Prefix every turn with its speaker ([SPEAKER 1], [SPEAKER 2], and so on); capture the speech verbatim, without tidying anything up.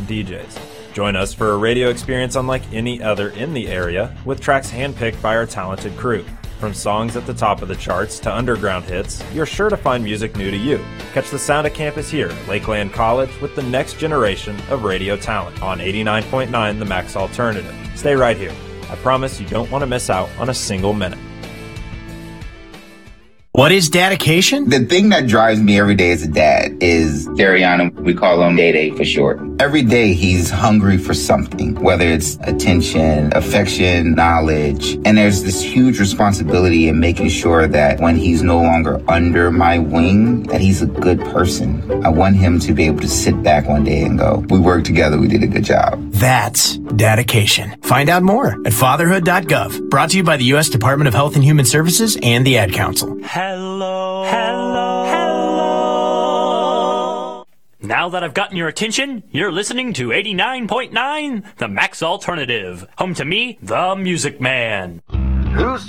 [SPEAKER 1] D Js. Join us for a radio experience unlike any other in the area, with tracks handpicked by our talented crew. From songs at the top of the charts to underground hits, you're sure to find music new to you. Catch the sound of campus here at Lakeland College with the next generation of radio talent on eighty-nine point nine The Max Alternative. Stay right here. I promise you don't want to miss out on a single minute.
[SPEAKER 2] What is dedication?
[SPEAKER 3] The thing that drives me every day as a dad is Dariana. We call him Day Day for short. Every day he's hungry for something, whether it's attention, affection, knowledge. And there's this huge responsibility in making sure that when he's no longer under my wing, that he's a good person. I want him to be able to sit back one day and go, we worked together, we did a good job.
[SPEAKER 2] That's dedication. Find out more at fatherhood dot gov. Brought to you by the U S Department of Health and Human Services and the Ad Council.
[SPEAKER 4] Hello, hello, hello. Now that I've gotten your attention, you're listening to eighty-nine point nine, The Max Alternative. Home to me, the Music Man.
[SPEAKER 5] Who's